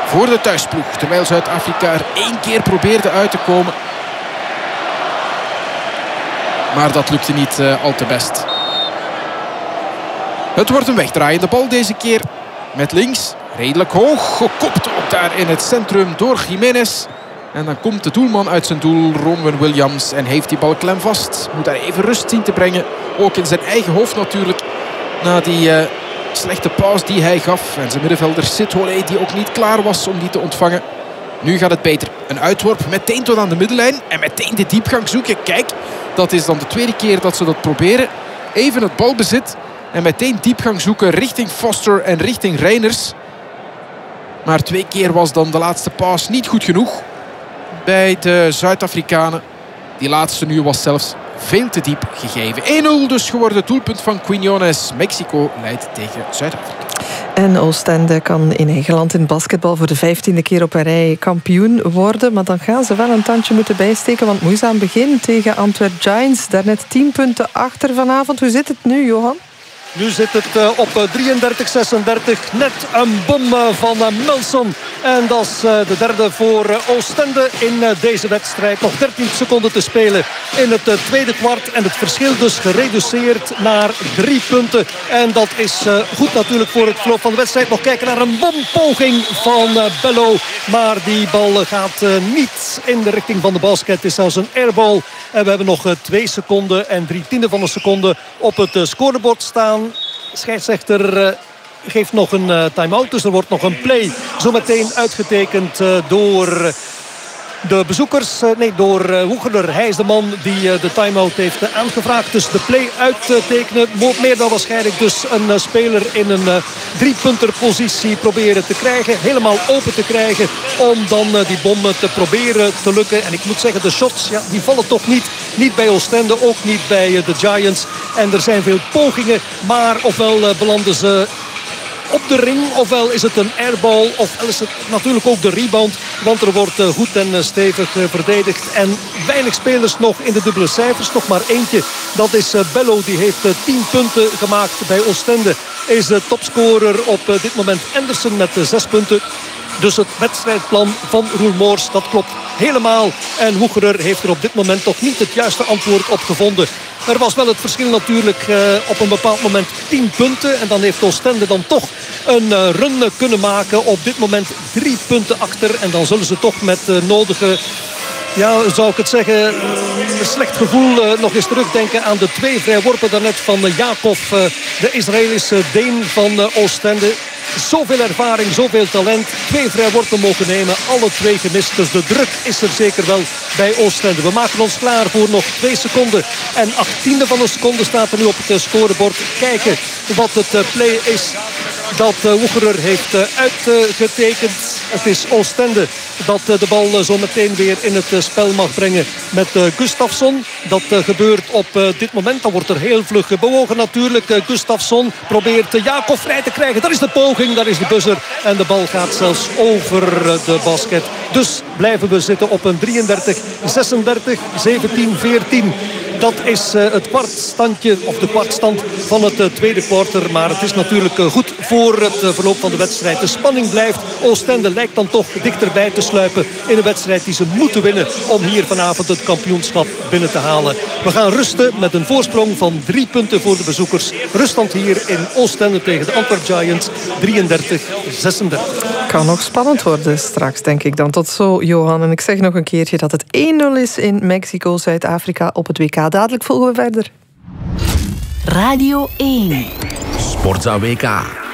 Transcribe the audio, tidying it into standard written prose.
voor de thuisploeg. Terwijl Zuid-Afrika er 1 keer probeerde uit te komen. Maar dat lukte niet al te best. Het wordt een wegdraaiende bal deze keer. Met links, redelijk hoog. Gekopt ook daar in het centrum door Jiménez. En dan komt de doelman uit zijn doel, Ronwen Williams. En heeft die bal klem vast. Moet daar even rust zien te brengen. Ook in zijn eigen hoofd natuurlijk. Na die slechte paas die hij gaf. En zijn middenvelder Sithole die ook niet klaar was om die te ontvangen. Nu gaat het beter. Een uitworp meteen tot aan de middenlijn. En meteen de diepgang zoeken. Kijk, dat is dan de tweede keer dat ze dat proberen. Even het balbezit. En meteen diepgang zoeken richting Foster en richting Reiners. Maar 2 keer was dan de laatste paas niet goed genoeg bij de Zuid-Afrikanen. Die laatste nu was zelfs veel te diep gegeven. 1-0 dus geworden, doelpunt van Quiñones. Mexico leidt tegen Zuid-Afrika. En Oostende kan in eigen land in basketbal voor de 15e keer op een rij kampioen worden. Maar dan gaan ze wel een tandje moeten bijsteken. Want moeizaam begin tegen Antwerp Giants. Daarnet 10 punten achter vanavond. Hoe zit het nu, Johan? Nu zit het op 33-36. Net een bom van Melson. En dat is de derde voor Oostende in deze wedstrijd. Nog 13 seconden te spelen in het tweede kwart. En het verschil dus gereduceerd naar 3 punten. En dat is goed natuurlijk voor het verloop van de wedstrijd. Nog kijken naar een bompoging van Bello. Maar die bal gaat niet in de richting van de basket. Het is zelfs een airball. En we hebben nog 2 seconden en 3/10 van een seconde op het scorebord staan. Scheidsrechter geeft nog een time-out. Dus er wordt nog een play zometeen uitgetekend door de bezoekers. Door Hoegeler. Hij is de man die de time-out heeft aangevraagd. Dus de play uittekenen. Meer dan waarschijnlijk dus een speler in een 3-punter positie proberen te krijgen. Helemaal open te krijgen. Om dan die bom te proberen te lukken. En ik moet zeggen, de shots die vallen toch niet. Niet bij Oostende, ook niet bij de Giants. En er zijn veel pogingen. Maar ofwel belanden ze op de ring, ofwel is het een airball, ofwel is het natuurlijk ook de rebound. Want er wordt goed en stevig verdedigd. En weinig spelers nog in de dubbele cijfers. Nog maar eentje. Dat is Bello. Die heeft 10 punten gemaakt bij Oostende. Is de topscorer op dit moment Anderson met 6 punten. Dus het wedstrijdplan van Roel Moors, dat klopt helemaal. En Hoegerer heeft er op dit moment toch niet het juiste antwoord op gevonden. Er was wel het verschil natuurlijk op een bepaald moment 10 punten. En dan heeft Oostende dan toch een run kunnen maken. Op dit moment 3 punten achter. En dan zullen ze toch met nodige... Ja, zou ik het zeggen, een slecht gevoel nog eens terugdenken aan de 2 vrijworpen daarnet van Jakob, de Israëlische Deen van Oostende. Zoveel ervaring, zoveel talent. 2 vrijworpen mogen nemen, alle 2 gemist. Dus de druk is er zeker wel bij Oostende. We maken ons klaar voor nog 2 seconden. En 18e van een seconde staat er nu op het scorebord. Kijken wat het play is dat Hoegerer heeft uitgetekend. Het is Oostende dat de bal zo meteen weer in het spel mag brengen met Gustafsson. Dat gebeurt op dit moment. Dan wordt er heel vlug bewogen natuurlijk. Gustafsson probeert Jakob vrij te krijgen. Dat is de poging, dat is de buzzer. En de bal gaat zelfs over de basket. Dus blijven we zitten op een 33-36, 17-14. Dat is het kwartstandje, of de kwartstand van het tweede kwartier. Maar het is natuurlijk goed voor het verloop van de wedstrijd. De spanning blijft. Oostende lijkt dan toch dichterbij te sluipen in een wedstrijd die ze moeten winnen om hier vanavond het kampioenschap binnen te halen. We gaan rusten met een voorsprong van 3 punten voor de bezoekers. Ruststand hier in Oostende tegen de Antwerp Giants 33-36. Kan nog spannend worden straks, denk ik dan. Tot zo, Johan. En ik zeg nog een keertje dat het 1-0 is in Mexico, Zuid-Afrika op het WK. Dadelijk volgen we verder. Radio 1. Sportza WK.